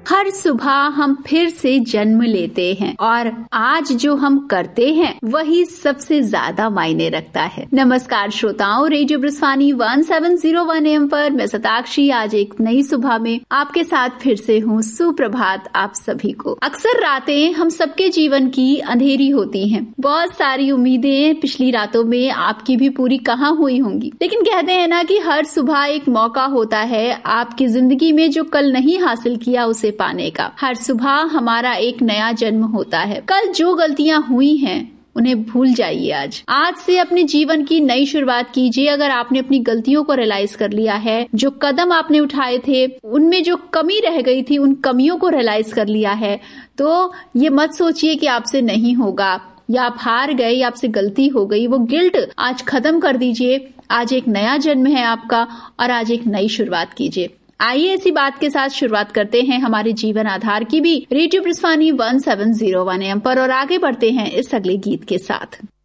हर सुबह हम फिर से जन्म लेते हैं और आज जो हम करते हैं वही सबसे ज्यादा मायने रखता है। नमस्कार श्रोताओं, रेडियो ब्रजवानी 1701 AM पर मैं सताक्षी आज एक नई सुबह में आपके साथ फिर से हूँ। सुप्रभात आप सभी को। अक्सर रातें हम सबके जीवन की अंधेरी होती हैं। बहुत सारी उम्मीदें पिछली रातों में आपकी भी पूरी कहाँ हुई होंगी, लेकिन कहते हैं ना कि हर सुबह एक मौका होता है आपकी जिंदगी में जो कल नहीं हासिल किया उसे पाने का। हर सुबह हमारा एक नया जन्म होता है। कल जो गलतियां हुई हैं उन्हें भूल जाइए। आज से अपने जीवन की नई शुरुआत कीजिए। अगर आपने अपनी गलतियों को रियलाइज कर लिया है, जो कदम आपने उठाए थे उनमें जो कमी रह गई थी उन कमियों को रियलाइज कर लिया है, तो ये मत सोचिए कि आपसे नहीं होगा या आप हार गए या आपसे गलती हो गई। वो गिल्ट आज खत्म कर दीजिए। आज एक नया जन्म है आपका और आज एक नई शुरुआत कीजिए। आइए इसी बात के साथ शुरुआत करते हैं हमारे जीवन आधार की भी रेडियो ब्रजवानी 1701 AM पर और आगे बढ़ते हैं इस अगले गीत के साथ।